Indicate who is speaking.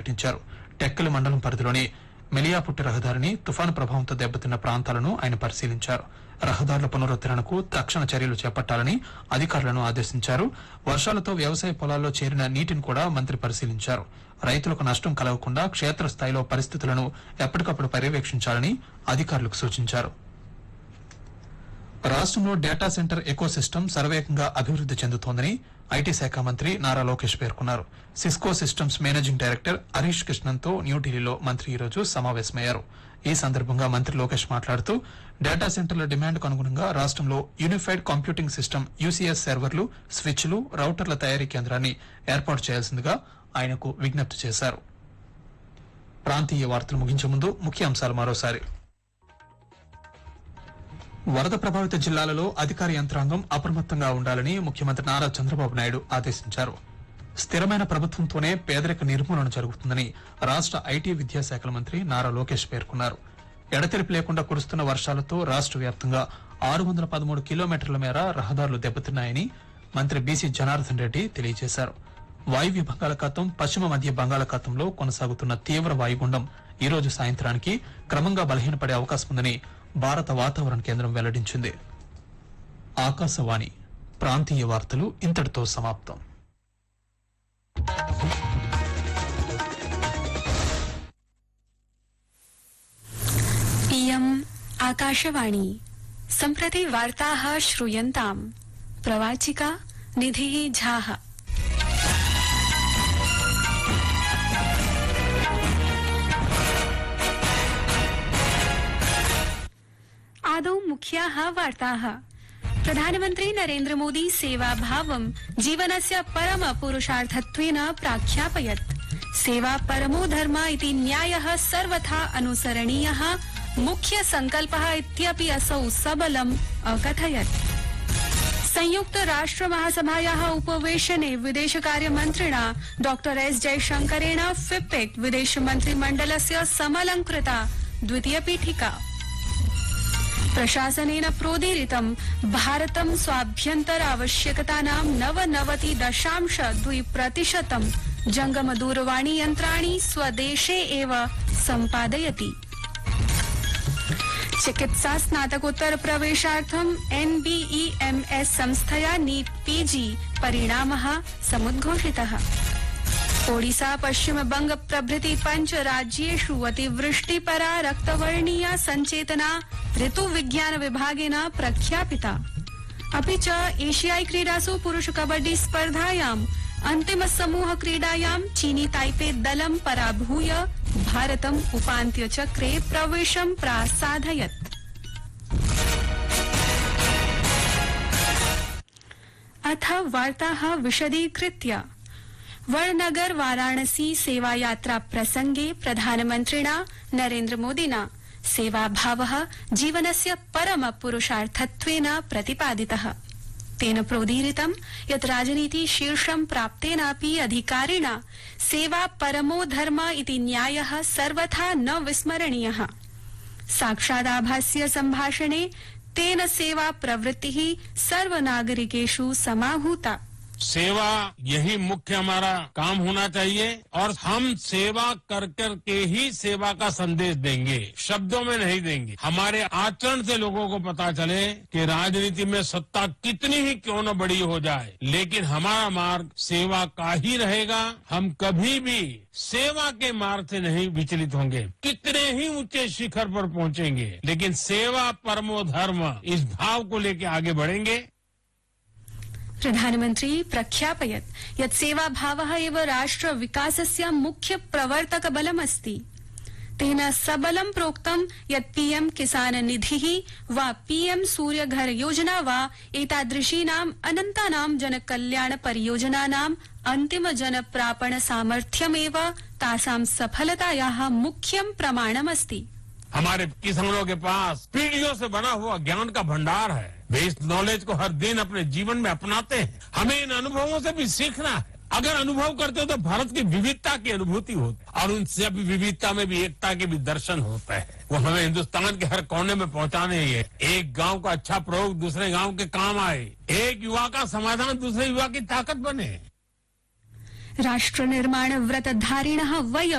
Speaker 1: పర్యటించారు. టెక్కలి మండలం పరిధిలోని మెలియాపుట్టి రహదారిని తుఫాను ప్రభావంతో దెబ్బతిన్న ప్రాంతాలను ఆయన పరిశీలించారు. రహదారుల పునరుద్దరణకు తక్షణ చర్యలు చేపట్టాలని అధికారులను ఆదేశించారు. వర్షాలతో వ్యవసాయ పొలాల్లో చేరిన నీటిని కూడా మంత్రి పరిశీలించారు. రైతులకు నష్టం కలగకుండా క్షేత్రస్థాయిలో పరిస్థితులను ఎప్పటికప్పుడు పర్యవేక్షించాలని అధికారులకు సూచించారు. రాష్ట్రంలో డేటా సెంటర్ ఎకోసిస్టమ్ శరవేగంగా అభివృద్ది చెందుతోందని ఐటీ శాఖ మంత్రి నారా లోకేష్ పేర్కొన్నారు. Cisco systems managing director Harish కృష్ణన్తో న్యూఢిల్లీలో మంత్రి ఈరోజు సమావేశమయ్యారు. ఈ సందర్భంగా మంత్రి లోకేష్ మాట్లాడుతూ డేటా సెంటర్ల డిమాండ్కు అనుగుణంగా రాష్ట్రంలో యూనిఫైడ్ కంప్యూటింగ్ సిస్టమ్ యూసీఎస్ సర్వర్లు, స్విచ్లు, రౌటర్ల తయారీ కేంద్రాన్ని ఏర్పాటు చేయాల్సిందిగా ఆయనకు విజ్ఞప్తి చేశారు. ప్రాంతీయ వార్తలు ముగించే ముందు ముఖ్యాంశాలు మరోసారి. వరద ప్రభావిత జిల్లాలలో అధికార యంత్రాంగం అప్రమత్తంగా ఉండాలని ముఖ్యమంత్రి నారా చంద్రబాబు నాయుడు ఆదేశించారు. స్థిరమైన ప్రభుత్వంతోనే పేదరిక నిర్మూలన జరుగుతుందని రాష్ట్ర ఐటీ విద్యాశాఖల మంత్రి నారా లోకేష్ పేర్కొన్నారు. ఎడతెరిపి లేకుండా కురుస్తున్న వర్షాలతో రాష్ట్ర వ్యాప్తంగా 613 కిలోమీటర్ల మేర రహదారులు దెబ్బతిన్నాయని మంత్రి బీసీ జనార్దన్ రెడ్డి తెలియజేశారు. వాయువ్య బంగాళాఖాతం, పశ్చిమ మధ్య బంగాళాఖాతంలో కొనసాగుతున్న తీవ్ర వాయుగుండం ఈ రోజు సాయంత్రానికి క్రమంగా బలహీనపడే అవకాశం ఉందని భారత వాతావరణ కేంద్రం వెల్లడించింది. ఆకాశవాణి ప్రాంతీయ వార్తలు ఇంతటితో సమాప్తం.
Speaker 2: इयम् आकाशवाणी सम्प्रति वार्ताः श्रूयन्ताम्. प्रवाचिका निधिः झाः. आदौ मुख्याः वार्ताः. प्रधानमन्त्री नरेन्द्र मोदी सेवाभावं जीवनस्य परम पुरुषार्थत्वेन प्राख्यापयत्. सेवा परमो धर्म इति न्यायः सर्वथा अनुसरणीयः मुख्य संकल्पः इत्यपि असौ सबलम् अकथयत्. संयुक्त राष्ट्र महासभायाः उपवेशने विदेशकार्यमन्त्रिणा डॉ एस जयशंकरेण फिप्पेक् विदेशमन्त्रिमण्डलस्य समलंकृता द्वितीय पीठिका. प्रशासनेन प्रोदीरितं भारतं स्वाभ्यन्तर आवश्यकतानां 99.2% जंगम दूरवाणी यन्त्राणि स्वदेशे एव सम्पादयति. चिकित्सा स्नातकोत्तर प्रवेशार्थं NBEMS संस्थया नीट PG परिणामः समुद्घोषितः. ओडिशा, पश्चिम बंग प्रभृति 5 राज्येषु अतिवृष्टिपरा रक्तवर्णीया संचेतना ऋतु विज्ञान विभागेन प्रख्यापिता. अपि च एशियाई क्रीडासु पुरुष कबड्डी स्पर्धायाम् अन्तिम समूह क्रीडायां चीनी ताइपे दलं पराभूय भारतम् उपान्त्य चक्रे प्रवेशं प्रासादयत्. अथ वार्ताः विशदीकृत्य. वडनगर वाराणसी सेवा यात्रा प्रसंगे प्रधानमन्त्रिणा नरेन्द्र मोदिना सेवाभावः जीवनस्य परम पुरुषार्थत्वेन प्रतिपादितः. तेन प्रोदीरितं यत् राजनीति शीर्षं प्राप्तेनापि अधिकारिणा सेवा परमो धर्म इति न्यायः सर्वथा न विस्मरणीयः. साक्षादाभास्य सम्भाषणे तेन सेवा प्रवृत्तिः सर्वनागरिकेषु समाहूता.
Speaker 3: सेवा यही मुख्य हमारा काम होना चाहिए और हम सेवा कर कर के ही सेवा का संदेश देंगे, शब्दों में नहीं देंगे. हमारे आचरण से लोगों को पता चले कि राजनीति में सत्ता कितनी ही क्यों न बड़ी हो जाए, लेकिन हमारा मार्ग सेवा का ही रहेगा. हम कभी भी सेवा के मार्ग से नहीं विचलित होंगे. कितने ही ऊंचे शिखर पर पहुंचेंगे, लेकिन सेवा परमो धर्म इस भाव को लेकर आगे बढ़ेंगे.
Speaker 2: प्रधानमन्त्री प्रख्यापयत् यत् सेवाभावः एव राष्ट्र विकासस्य मुख्य प्रवर्तक बलमस्ति. तेन सबलं प्रोक्तं यत् पीएम किसान निधिः वा पीएम सूर्यघर योजना वा एतादृशीनाम् अनन्तानां जनकल्याण परियोजनानाम् अन्तिम जन प्रापण सामर्थ्यमेव तासां सफलतायाः मुख्यं प्रमाणमस्ति.
Speaker 3: हमारे किसानों के पास पीढ़ियों से बना हुआ ज्ञान का भंडार है. वे इस नॉलेज को हर दिन अपने जीवन में अपनाते हैं. हमें इन अनुभवों से भी सीखना है. अगर अनुभव करते हो तो भारत की विविधता की अनुभूति होती है और उन सब विविधता में भी एकता के भी दर्शन होता है. वो हमें हिंदुस्तान के हर कोने में पहुंचाने ही है. एक गांव का अच्छा प्रयोग दूसरे गांव के काम आए, एक युवा का समाधान दूसरे युवा की ताकत बने.
Speaker 2: राष्ट्र निर्माण व्रतधारिणः वय